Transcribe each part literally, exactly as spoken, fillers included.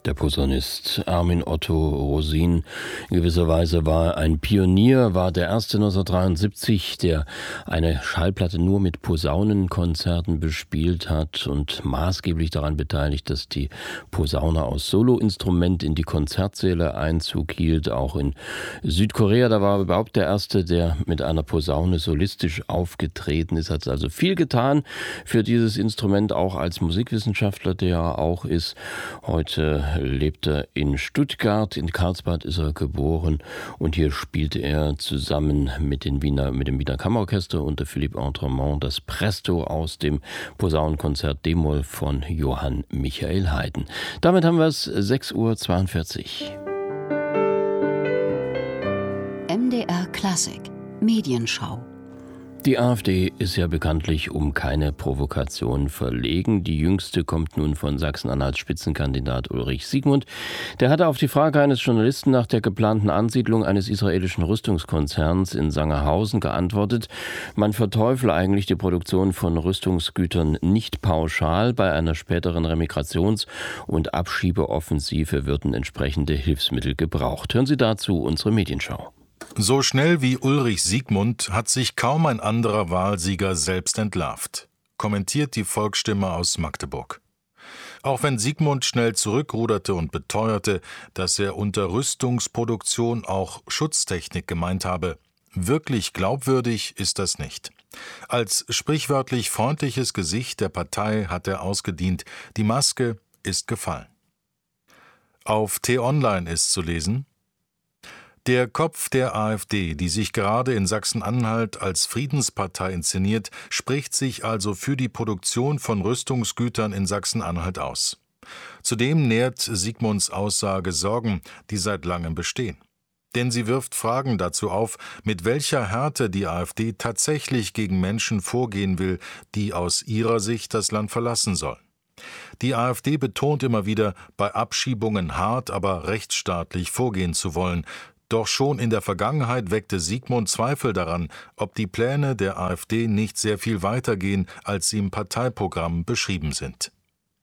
Der Posaunist Armin Otto Rosin. In gewisser Weise war er ein Pionier, war der erste neunzehnhundertdreiundsiebzig, der eine Schallplatte nur mit Posaunenkonzerten bespielt hat und maßgeblich daran beteiligt, dass die Posaune aus Soloinstrument in die Konzertsäle Einzug hielt. Auch in Südkorea, da war er überhaupt der erste, der mit einer Posaune solistisch aufgetreten ist. Hat also viel getan für dieses Instrument, auch als Musikwissenschaftler, der er auch ist. Heute lebt er in Stuttgart, in Karlsbad ist er geboren und hier spielte er zusammen mit, den Wiener, mit dem Wiener Kammerorchester unter Philippe Entremont das Presto aus dem Posaunenkonzert D-Moll von Johann Michael Haydn. Damit haben wir es, sechs Uhr zweiundvierzig. M D R Klassik Medienschau. Die AfD ist ja bekanntlich um keine Provokation verlegen. Die jüngste kommt nun von Sachsen-Anhalts Spitzenkandidat Ulrich Siegmund. Der hatte auf die Frage eines Journalisten nach der geplanten Ansiedlung eines israelischen Rüstungskonzerns in Sangerhausen geantwortet, man verteufle eigentlich die Produktion von Rüstungsgütern nicht pauschal. Bei einer späteren Remigrations- und Abschiebeoffensive würden entsprechende Hilfsmittel gebraucht. Hören Sie dazu unsere Medienschau. So schnell wie Ulrich Siegmund hat sich kaum ein anderer Wahlsieger selbst entlarvt, kommentiert die Volksstimme aus Magdeburg. Auch wenn Siegmund schnell zurückruderte und beteuerte, dass er unter Rüstungsproduktion auch Schutztechnik gemeint habe, wirklich glaubwürdig ist das nicht. Als sprichwörtlich freundliches Gesicht der Partei hat er ausgedient, die Maske ist gefallen. Auf T-Online ist zu lesen: Der Kopf der AfD, die sich gerade in Sachsen-Anhalt als Friedenspartei inszeniert, spricht sich also für die Produktion von Rüstungsgütern in Sachsen-Anhalt aus. Zudem nährt Siegmunds Aussage Sorgen, die seit langem bestehen. Denn sie wirft Fragen dazu auf, mit welcher Härte die AfD tatsächlich gegen Menschen vorgehen will, die aus ihrer Sicht das Land verlassen sollen. Die AfD betont immer wieder, bei Abschiebungen hart, aber rechtsstaatlich vorgehen zu wollen. Doch schon in der Vergangenheit weckte Siegmund Zweifel daran, ob die Pläne der AfD nicht sehr viel weiter gehen, als sie im Parteiprogramm beschrieben sind.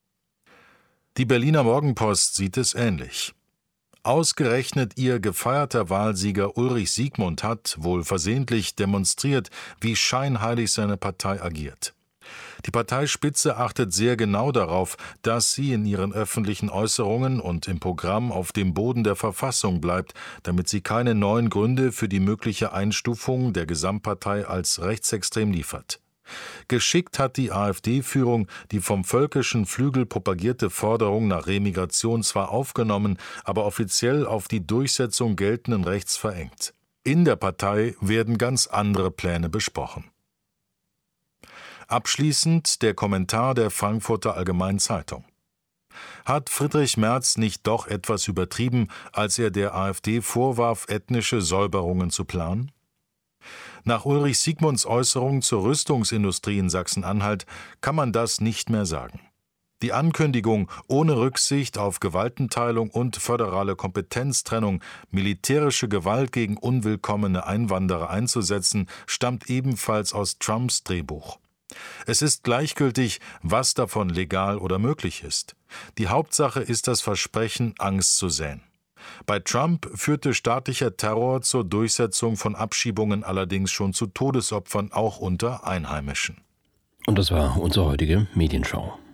Die Berliner Morgenpost sieht es ähnlich. Ausgerechnet ihr gefeierter Wahlsieger Ulrich Siegmund hat, wohl versehentlich, demonstriert, wie scheinheilig seine Partei agiert. Die Parteispitze achtet sehr genau darauf, dass sie in ihren öffentlichen Äußerungen und im Programm auf dem Boden der Verfassung bleibt, damit sie keine neuen Gründe für die mögliche Einstufung der Gesamtpartei als rechtsextrem liefert. Geschickt hat die AfD-Führung die vom völkischen Flügel propagierte Forderung nach Remigration zwar aufgenommen, aber offiziell auf die Durchsetzung geltenden Rechts verengt. In der Partei werden ganz andere Pläne besprochen. Abschließend der Kommentar der Frankfurter Allgemeinen Zeitung. Hat Friedrich Merz nicht doch etwas übertrieben, als er der AfD vorwarf, ethnische Säuberungen zu planen? Nach Ulrich Siegmunds Äußerung zur Rüstungsindustrie in Sachsen-Anhalt kann man das nicht mehr sagen. Die Ankündigung, ohne Rücksicht auf Gewaltenteilung und föderale Kompetenztrennung militärische Gewalt gegen unwillkommene Einwanderer einzusetzen, stammt ebenfalls aus Trumps Drehbuch. Es ist gleichgültig, was davon legal oder möglich ist. Die Hauptsache ist das Versprechen, Angst zu säen. Bei Trump führte staatlicher Terror zur Durchsetzung von Abschiebungen allerdings schon zu Todesopfern, auch unter Einheimischen. Und das war unsere heutige Medienschau.